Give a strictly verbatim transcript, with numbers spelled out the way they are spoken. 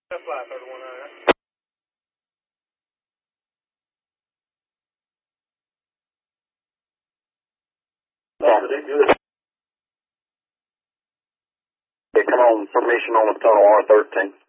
That's fly thirty-one nine. Yeah. Good. Yeah, come on, formation on the tunnel R thirteen.